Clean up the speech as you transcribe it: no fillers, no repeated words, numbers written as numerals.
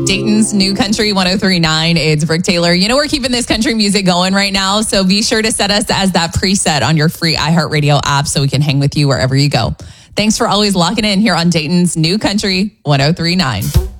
Dayton's New Country 103.9. It's Brooke Taylor. You know, we're keeping this country music going right now, so be sure to set us as that preset on your free iHeartRadio app so we can hang with you wherever you go. Thanks for always locking in here on Dayton's New Country 103.9.